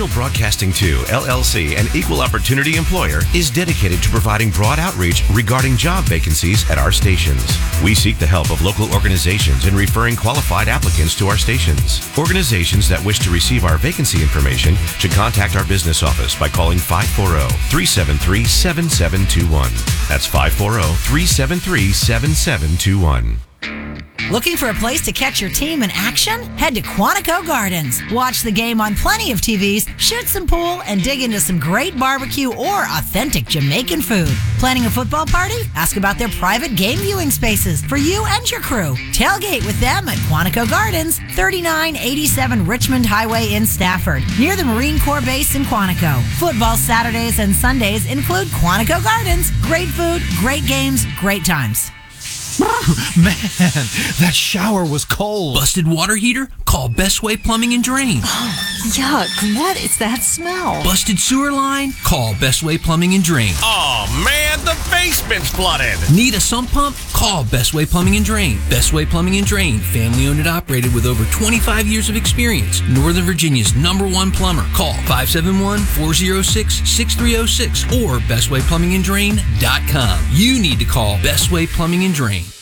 Digital Broadcasting 2, LLC, an equal opportunity employer, is dedicated to providing broad outreach regarding job vacancies at our stations. We seek the help of local organizations in referring qualified applicants to our stations. Organizations that wish to receive our vacancy information should contact our business office by calling 540-373-7721. That's 540-373-7721. Looking for a place to catch your team in action? Head to Quantico Gardens. Watch the game on plenty of TVs, shoot some pool, and dig into some great barbecue or authentic Jamaican food. Planning a football party? Ask about their private game viewing spaces for you and your crew. Tailgate with them at Quantico Gardens, 3987 Richmond Highway in Stafford, near the Marine Corps Base in Quantico. Football Saturdays and Sundays include Quantico Gardens. Great food, great games, great times. Man, that shower was cold. Busted water heater? Call Best Way Plumbing and Drain. Yuck, what is that smell? Busted sewer line? Call Best Way Plumbing and Drain. Oh man, the basement's flooded. Need a sump pump? Call Best Way Plumbing and Drain. Best Way Plumbing and Drain, family owned and operated with over 25 years of experience. Northern Virginia's #1 plumber. Call 571-406-6306 or bestwayplumbinganddrain.com. You need to call Best Way Plumbing and Drain.